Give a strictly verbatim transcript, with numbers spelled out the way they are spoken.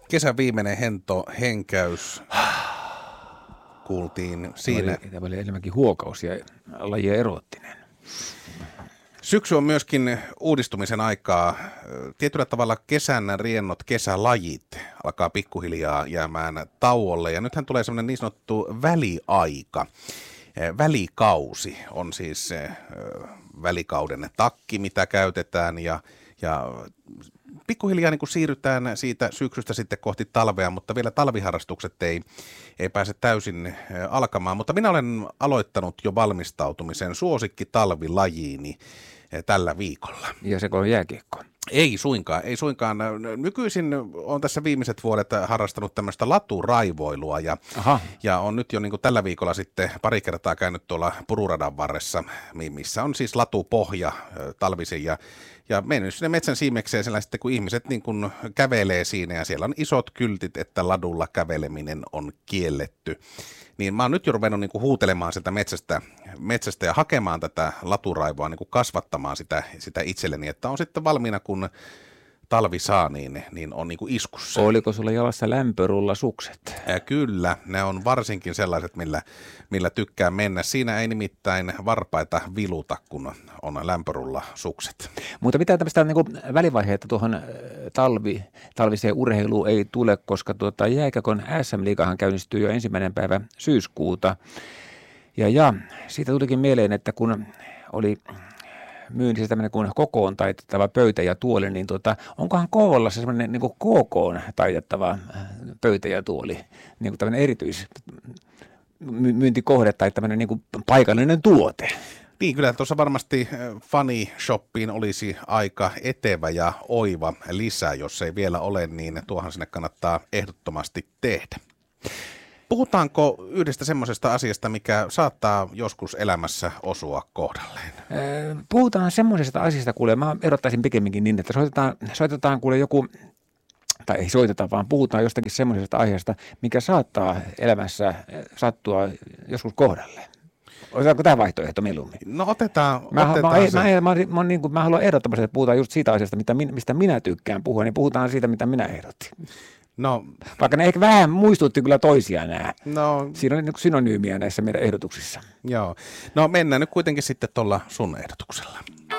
Kesän viimeinen hento henkäys kuultiin siinä. Tämä oli enemmänkin huokaus ja lajia eroottinen. Syksy on myöskin uudistumisen aikaa. Tietyllä tavalla kesän riennot, kesälajit alkaa pikkuhiljaa jäämään tauolle. Ja nythän tulee semmoinen niin sanottu väliaika. Välikausi on siis se välikauden takki, mitä käytetään ja, ja pikkuhiljaa niin kuin siirrytään siitä syksystä sitten kohti talvea, mutta vielä talviharrastukset ei, ei pääse täysin alkamaan. Mutta minä olen aloittanut jo valmistautumisen suosikki talvilajiini tällä viikolla. Ja se on jääkiekko. Ei suinkaan, ei suinkaan. Nykyisin olen tässä viimeiset vuodet harrastanut tämmöistä laturaivoilua ja, ja on nyt jo niin kuin tällä viikolla sitten pari kertaa käynyt tuolla Pururadan varressa, missä on siis latupohja talvisin ja Ja mennyt sinne metsän siimekseen siellä sitten, kun ihmiset niin kun kävelee siinä ja siellä on isot kyltit, että ladulla käveleminen on kielletty. Niin mä oon nyt jo ruvennut niin kuin huutelemaan sieltä metsästä, metsästä ja hakemaan tätä laturaivoa, niin kuin kasvattamaan sitä, sitä itselleni, että on sitten valmiina, kun talvi saa, niin, niin on niin kuin iskussa. Oliko sulla jalassa lämpörulla sukset? Ja kyllä, ne on varsinkin sellaiset, millä, millä tykkää mennä. Siinä ei nimittäin varpaita viluta, kun on lämpörulla sukset. Mutta mitään tämmöistä niin kuin välivaiheita tuohon talvi, talviseen urheiluun ei tule, koska tuota, jääkiekon S M-liigahan käynnistyy jo ensimmäinen päivä syyskuuta. Ja, ja siitä tulikin mieleen, että kun oli myynnissä tämmöinen kuin kokoon taitettava pöytä ja tuoli, niin tuota, onkohan Kouvolassa semmoinen niin kuin kokoon taitettava pöytä ja tuoli, niin kuin tämmöinen erityismyyntikohde tai tämmöinen niin kuin paikallinen tuote? Niin, kyllä tuossa varmasti Funny Shoppiin olisi aika etevä ja oiva lisä, jos ei vielä ole, niin tuohan sinne kannattaa ehdottomasti tehdä. Puhutaanko yhdestä semmoisesta asiasta, mikä saattaa joskus elämässä osua kohdalleen? Puhutaan semmoisesta asiasta, kuule, mä erottaisin pikemminkin niin, että soitetaan, soitetaan kuule joku, tai ei soiteta, vaan puhutaan jostakin semmoisesta aiheesta, mikä saattaa elämässä sattua joskus kohdalleen. Otetaanko tämä vaihtoehto mieluummin? No otetaan, mä, otetaan mä, se. Mä, mä, mä, mä, niin kuin, mä haluan ehdottomasti, että puhutaan just siitä asiasta, mitä, mistä minä tykkään puhua, niin puhutaan siitä, mitä minä ehdotin. No, Vaikka ne ehkä vähän muistutti kyllä toisiaan nämä. No, siinä on niin synonyymiä näissä meidän ehdotuksissa. Joo. No mennään nyt kuitenkin sitten tuolla sun ehdotuksella.